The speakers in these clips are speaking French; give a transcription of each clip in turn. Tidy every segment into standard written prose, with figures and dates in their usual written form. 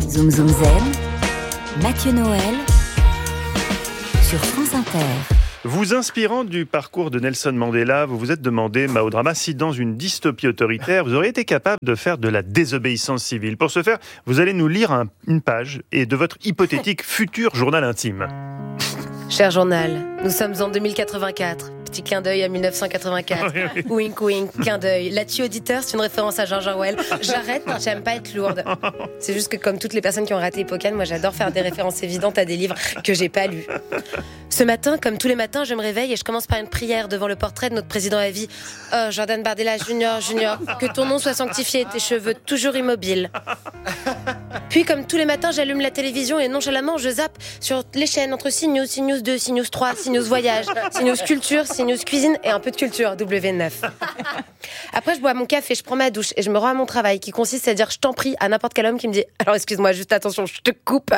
Zoom Zoom Zen, Mathieu Noël sur France Inter. Vous inspirant du parcours de Nelson Mandela, vous vous êtes demandé, Mao Drama, si dans une dystopie autoritaire, vous auriez été capable de faire de la désobéissance civile. Pour ce faire, vous allez nous lire une page de votre hypothétique futur journal intime. Cher journal, nous sommes en 2084. Petit clin d'œil à 1984. Wink wink, clin d'œil. Là-dessus, auditeur, c'est une référence à George Orwell. J'arrête, j'aime pas être lourde. C'est juste que comme toutes les personnes qui ont raté Hippocane, moi j'adore faire des références évidentes à des livres que j'ai pas lus. Ce matin, comme tous les matins, je me réveille et je commence par une prière devant le portrait de notre président à vie. Oh, Jordan Bardella Junior, que ton nom soit sanctifié et tes cheveux toujours immobiles. Puis, comme tous les matins, j'allume la télévision et nonchalamment, je zappe sur les chaînes entre CNews, CNews 2, CNews 3, CNews Voyage, CNews Culture, CNews Cuisine et un peu de culture, W9. Après, je bois mon café, je prends ma douche et je me rends à mon travail qui consiste à dire je t'en prie à n'importe quel homme qui me dit alors excuse-moi, juste attention, je te coupe.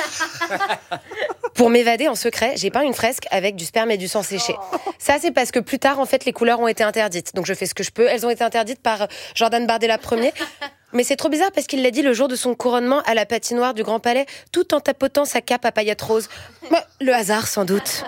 Pour m'évader en secret, j'ai peint une fresque avec du sperme et du sang séché. Ça, c'est parce que plus tard, en fait, les couleurs ont été interdites. Donc je fais ce que je peux. Elles ont été interdites par Jordan Bardella Ier. Mais c'est trop bizarre parce qu'il l'a dit le jour de son couronnement à la patinoire du Grand Palais, tout en tapotant sa cape à paillettes roses. Le hasard, sans doute.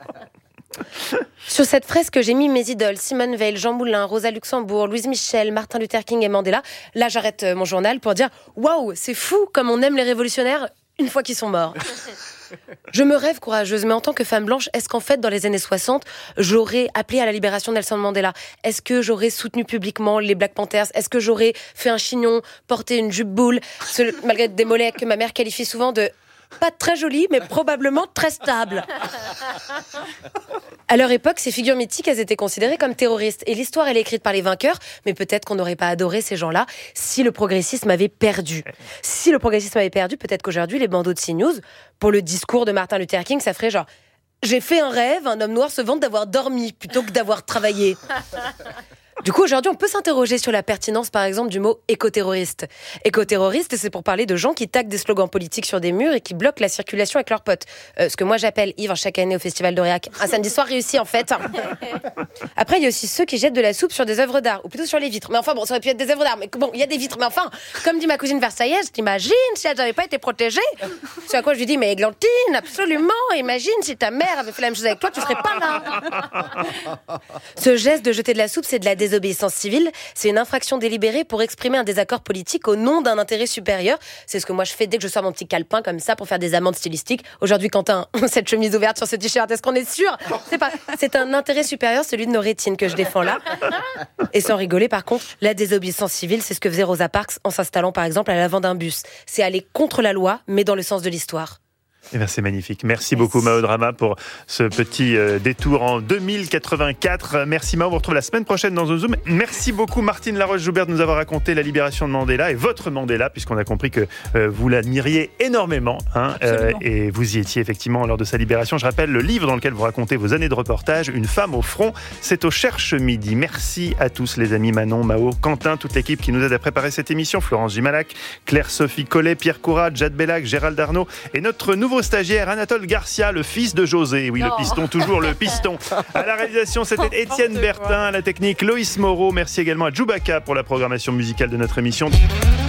Sur cette fresque, j'ai mis mes idoles, Simone Veil, Jean Moulin, Rosa Luxembourg, Louise Michel, Martin Luther King et Mandela. Là, j'arrête mon journal pour dire « Waouh, c'est fou comme on aime les révolutionnaires une fois qu'ils sont morts ». Je me rêve courageuse, mais en tant que femme blanche, est-ce qu'en fait, dans les années 60, j'aurais appelé à la libération de Nelson Mandela ? Est-ce que j'aurais soutenu publiquement les Black Panthers ? Est-ce que j'aurais fait un chignon, porté une jupe boule, malgré des mollets que ma mère qualifie souvent de pas très jolis, mais probablement très stables. À leur époque, ces figures mythiques, elles étaient considérées comme terroristes. Et l'histoire, elle est écrite par les vainqueurs, mais peut-être qu'on n'aurait pas adoré ces gens-là si le progressisme avait perdu. Si le progressisme avait perdu, peut-être qu'aujourd'hui, les bandeaux de CNews, pour le discours de Martin Luther King, ça ferait genre « J'ai fait un rêve, un homme noir se vante d'avoir dormi plutôt que d'avoir travaillé ». Du coup, aujourd'hui, on peut s'interroger sur la pertinence, par exemple, du mot éco-terroriste. Éco-terroriste, c'est pour parler de gens qui taguent des slogans politiques sur des murs et qui bloquent la circulation avec leurs potes. Ce que moi, j'appelle ivre chaque année au Festival d'Aurillac. Un samedi soir réussi, en fait. Après, il y a aussi ceux qui jettent de la soupe sur des œuvres d'art, ou plutôt sur les vitres. Mais enfin, bon, ça aurait pu être des œuvres d'art. Mais bon, il y a des vitres. Mais enfin, comme dit ma cousine versaillaise, t'imagines si elles n'avaient pas été protégées ? C'est à quoi je lui dis, mais Églantine, absolument, imagine si ta mère avait fait la même chose avec toi, tu serais pas là. Ce geste de jeter de la soupe, c'est de la désobéissance civile, c'est une infraction délibérée pour exprimer un désaccord politique au nom d'un intérêt supérieur. C'est ce que moi je fais dès que je sors mon petit calepin comme ça pour faire des amendes stylistiques. Aujourd'hui, Quentin, cette chemise ouverte sur ce t-shirt, est-ce qu'on est sûr ? C'est un intérêt supérieur, celui de nos rétines que je défends là. Et sans rigoler, par contre, la désobéissance civile, c'est ce que faisait Rosa Parks en s'installant par exemple à l'avant d'un bus. C'est aller contre la loi, mais dans le sens de l'histoire. Eh bien, c'est magnifique. Merci beaucoup, Mao Drama, pour ce petit détour en 2084. Merci, Mao. On vous retrouve la semaine prochaine dans Zoom. Merci beaucoup, Martine Laroche-Joubert, de nous avoir raconté la libération de Mandela et votre Mandela, puisqu'on a compris que vous l'admiriez énormément. Et vous y étiez effectivement lors de sa libération. Je rappelle le livre dans lequel vous racontez vos années de reportage, Une femme au front. C'est au Cherche Midi. Merci à tous, les amis Manon, Mao, Quentin, toute l'équipe qui nous aide à préparer cette émission. Florence Gimalac, Claire-Sophie Collet, Pierre Courade, Jade Bellac, Gérald Darnaud et notre nouveau stagiaire Anatole Garcia, le fils de José. Oui, le piston, toujours le piston. À la réalisation, c'était Étienne Bertin. À la technique, Loïs Moreau. Merci également à Djoubaka pour la programmation musicale de notre émission.